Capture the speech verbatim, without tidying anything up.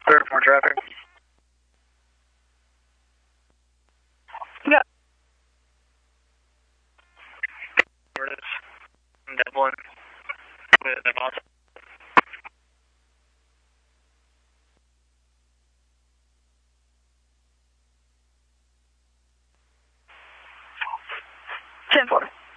Clear for more traffic. Yeah. Where it is. Devlin. With Devon. ten four.